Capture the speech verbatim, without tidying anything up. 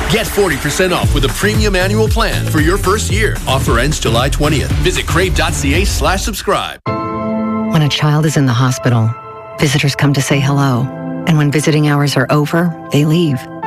Get forty percent off with a premium annual plan for your first year. Offer ends July twentieth. Visit crave.ca slash subscribe. When a child is in the hospital, visitors come to say hello. And when visiting hours are over, they leave.